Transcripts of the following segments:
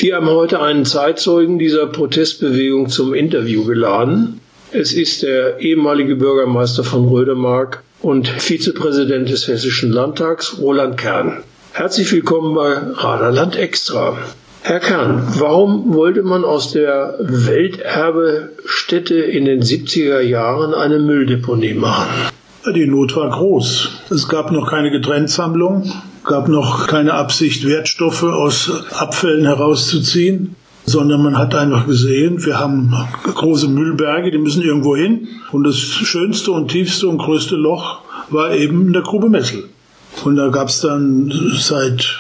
Wir haben heute einen Zeitzeugen dieser Protestbewegung zum Interview geladen. Es ist der ehemalige Bürgermeister von Rödemark und Vizepräsident des Hessischen Landtags, Roland Kern. Herzlich willkommen bei Raderland Extra. Herr Kern, warum wollte man aus der Welterbestätte in den 70er Jahren eine Mülldeponie machen? Die Not war groß. Es gab noch keine Getrenntsammlung, gab noch keine Absicht, Wertstoffe aus Abfällen herauszuziehen, sondern man hat einfach gesehen, wir haben große Müllberge, die müssen irgendwo hin. Und das schönste und tiefste und größte Loch war eben in der Grube Messel. Und da gab es dann seit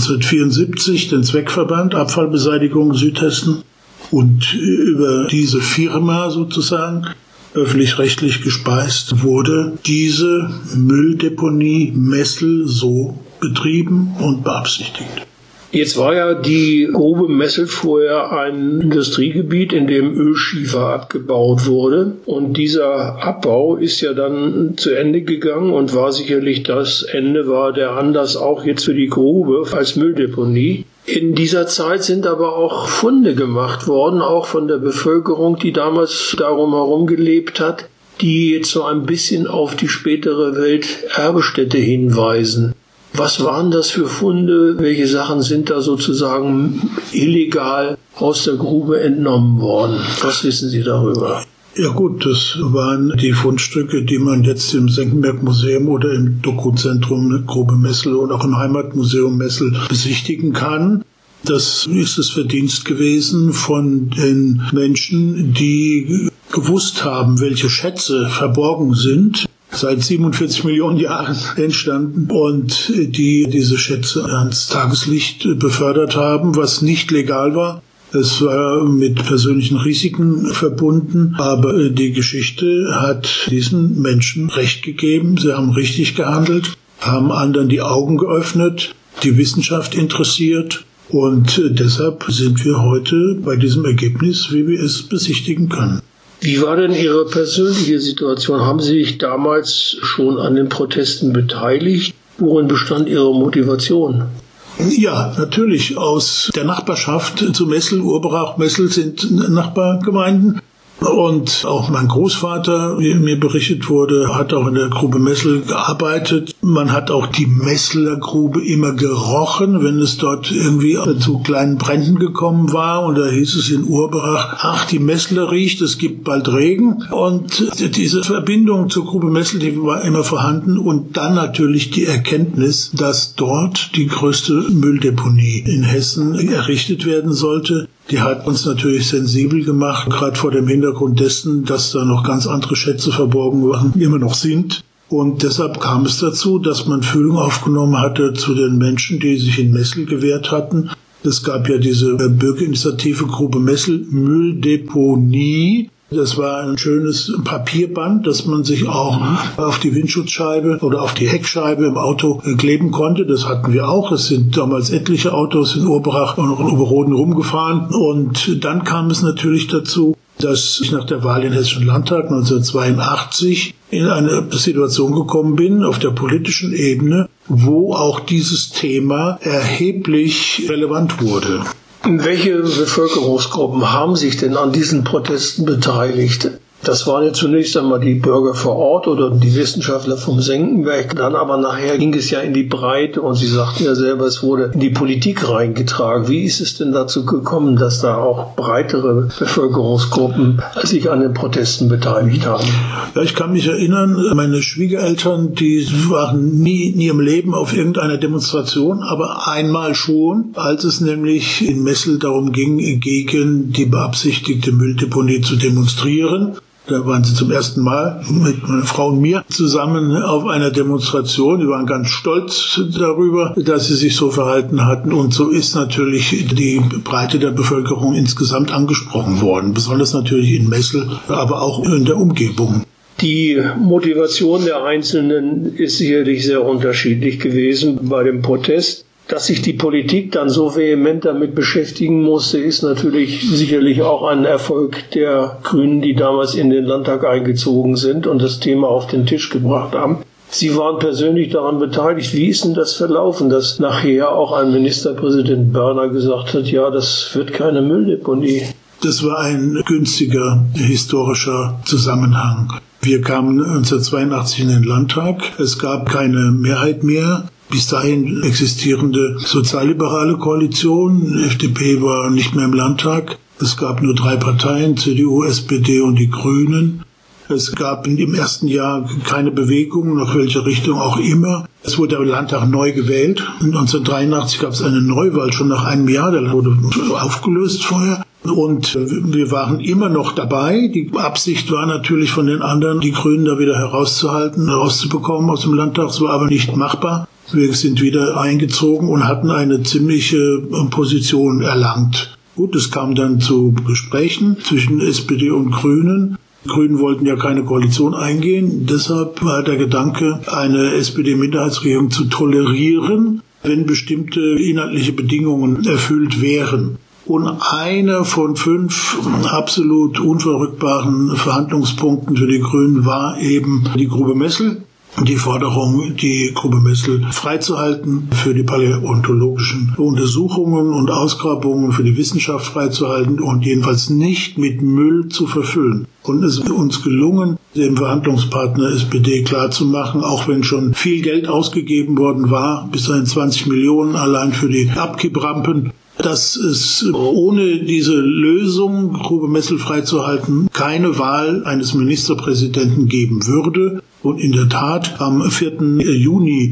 1974 den Zweckverband Abfallbeseitigung Südhessen. Und über diese Firma sozusagen, öffentlich-rechtlich gespeist, wurde diese Mülldeponie Messel so betrieben und beabsichtigt. Jetzt war ja die Grube Messel vorher ein Industriegebiet, in dem Ölschiefer abgebaut wurde. Und dieser Abbau ist ja dann zu Ende gegangen und war sicherlich das Ende, war der Anlass auch jetzt für die Grube als Mülldeponie. In dieser Zeit sind aber auch Funde gemacht worden, auch von der Bevölkerung, die damals darum herum gelebt hat, die jetzt so ein bisschen auf die spätere Welterbestätte hinweisen. Was waren das für Funde? Welche Sachen sind da sozusagen illegal aus der Grube entnommen worden? Was wissen Sie darüber? Ja gut, das waren die Fundstücke, die man jetzt im Senckenberg-Museum oder im Dokuzentrum Grube Messel und auch im Heimatmuseum Messel besichtigen kann. Das ist das Verdienst gewesen von den Menschen, die gewusst haben, welche Schätze verborgen sind, seit 47 Millionen Jahren entstanden und die diese Schätze ans Tageslicht befördert haben, was nicht legal war. Es war mit persönlichen Risiken verbunden, aber die Geschichte hat diesen Menschen Recht gegeben. Sie haben richtig gehandelt, haben anderen die Augen geöffnet, die Wissenschaft interessiert und deshalb sind wir heute bei diesem Ergebnis, wie wir es besichtigen können. Wie war denn Ihre persönliche Situation? Haben Sie sich damals schon an den Protesten beteiligt? Worin bestand Ihre Motivation? Ja, natürlich. Aus der Nachbarschaft zu Messel, Urberach, Messel sind Nachbargemeinden. Und auch mein Großvater, wie mir berichtet wurde, hat auch in der Grube Messel gearbeitet. Man hat auch die Messeler Grube immer gerochen, wenn es dort irgendwie zu kleinen Bränden gekommen war. Und da hieß es in Urberach, ach, die Messler riecht, es gibt bald Regen. Und diese Verbindung zur Grube Messel, die war immer vorhanden. Und dann natürlich die Erkenntnis, dass dort die größte Mülldeponie in Hessen errichtet werden sollte. Die hat uns natürlich sensibel gemacht, gerade vor dem Hintergrund dessen, dass da noch ganz andere Schätze verborgen waren, immer noch sind. Und deshalb kam es dazu, dass man Fühlung aufgenommen hatte zu den Menschen, die sich in Messel gewehrt hatten. Es gab ja diese Bürgerinitiative Grube Messel Mülldeponie. Das war ein schönes Papierband, das man sich auch auf die Windschutzscheibe oder auf die Heckscheibe im Auto kleben konnte. Das hatten wir auch. Es sind damals etliche Autos in Urberach und in Oberroden rumgefahren. Und dann kam es natürlich dazu, dass ich nach der Wahl in den Hessischen Landtag 1982 in eine Situation gekommen bin auf der politischen Ebene, wo auch dieses Thema erheblich relevant wurde. Welche Bevölkerungsgruppen haben sich denn an diesen Protesten beteiligt? Das waren ja zunächst einmal die Bürger vor Ort oder die Wissenschaftler vom Senckenberg. Dann aber nachher ging es ja in die Breite und Sie sagten ja selber, es wurde in die Politik reingetragen. Wie ist es denn dazu gekommen, dass da auch breitere Bevölkerungsgruppen sich an den Protesten beteiligt haben? Ja, ich kann mich erinnern, meine Schwiegereltern, die waren nie in ihrem Leben auf irgendeiner Demonstration, aber einmal schon, als es nämlich in Messel darum ging, gegen die beabsichtigte Mülldeponie zu demonstrieren. Da waren sie zum ersten Mal mit meiner Frau und mir zusammen auf einer Demonstration. Die waren ganz stolz darüber, dass sie sich so verhalten hatten. Und so ist natürlich die Breite der Bevölkerung insgesamt angesprochen worden. Besonders natürlich in Messel, aber auch in der Umgebung. Die Motivation der Einzelnen ist sicherlich sehr unterschiedlich gewesen bei dem Protest. Dass sich die Politik dann so vehement damit beschäftigen musste, ist natürlich sicherlich auch ein Erfolg der Grünen, die damals in den Landtag eingezogen sind und das Thema auf den Tisch gebracht haben. Sie waren persönlich daran beteiligt. Wie ist denn das verlaufen, dass nachher auch ein Ministerpräsident Börner gesagt hat, ja, das wird keine Mülldeponie? Das war ein günstiger historischer Zusammenhang. Wir kamen 1982 in den Landtag. Es gab keine Mehrheit mehr. Bis dahin existierende sozialliberale Koalition. FDP war nicht mehr im Landtag. Es gab nur 3 Parteien, CDU, SPD und die Grünen. Es gab im ersten Jahr keine Bewegung, nach welcher Richtung auch immer. Es wurde der Landtag neu gewählt. 1983 gab es eine Neuwahl, schon nach einem Jahr. Der wurde aufgelöst vorher. Und wir waren immer noch dabei. Die Absicht war natürlich von den anderen, die Grünen da wieder herauszubekommen aus dem Landtag. Es war aber nicht machbar. Wir sind wieder eingezogen und hatten eine ziemliche Position erlangt. Gut, es kam dann zu Gesprächen zwischen SPD und Grünen. Die Grünen wollten ja keine Koalition eingehen. Deshalb war der Gedanke, eine SPD-Minderheitsregierung zu tolerieren, wenn bestimmte inhaltliche Bedingungen erfüllt wären. Und einer von 5 absolut unverrückbaren Verhandlungspunkten für die Grünen war eben die Grube Messel. Die Forderung, die Grube Messel freizuhalten, für die paläontologischen Untersuchungen und Ausgrabungen, für die Wissenschaft freizuhalten und jedenfalls nicht mit Müll zu verfüllen. Und es ist uns gelungen, dem Verhandlungspartner SPD klarzumachen, auch wenn schon viel Geld ausgegeben worden war, bis dahin 20 Millionen allein für die Abkipprampen, dass es ohne diese Lösung, Grube Messel freizuhalten, keine Wahl eines Ministerpräsidenten geben würde. Und in der Tat, am 4. Juni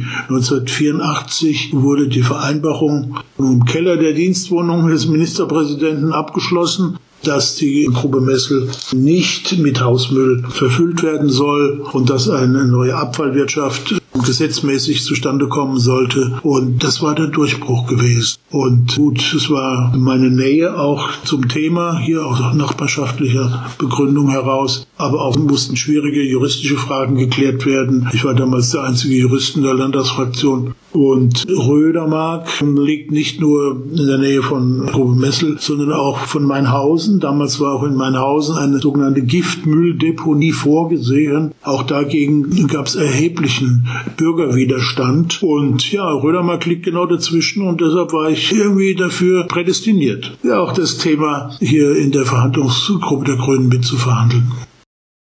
1984 wurde die Vereinbarung im Keller der Dienstwohnung des Ministerpräsidenten abgeschlossen, dass die Grube Messel nicht mit Hausmüll verfüllt werden soll und dass eine neue Abfallwirtschaft gesetzmäßig zustande kommen sollte. Und das war der Durchbruch gewesen. Und gut, es war meine Nähe auch zum Thema, hier aus nachbarschaftlicher Begründung heraus. Aber auch mussten schwierige juristische Fragen geklärt werden. Ich war damals der einzige Jurist in der Landtagsfraktion. Und Rödermark liegt nicht nur in der Nähe von Grube Messel, sondern auch von Mainhausen. Damals war auch in Mainhausen eine sogenannte Giftmülldeponie vorgesehen. Auch dagegen gab es erheblichen Bürgerwiderstand. Und ja, Rödermark liegt genau dazwischen und deshalb war ich irgendwie dafür prädestiniert, ja auch das Thema hier in der Verhandlungsgruppe der Grünen mitzuverhandeln.